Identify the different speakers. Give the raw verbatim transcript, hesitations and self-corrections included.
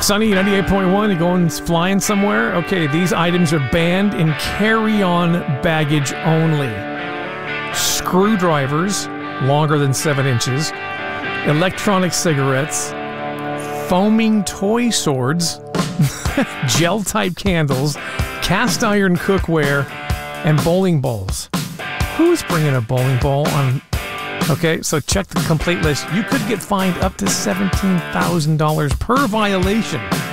Speaker 1: Sunny, ninety-eight point one, you going flying somewhere? Okay, these items are banned in carry-on baggage only. Screwdrivers, longer than seven inches. Electronic cigarettes. Foaming toy swords. Gel-type candles. Cast iron cookware. And bowling balls. Who's bringing a bowling ball on... Okay, so check the complete list. You could get fined up to seventeen thousand dollars per violation.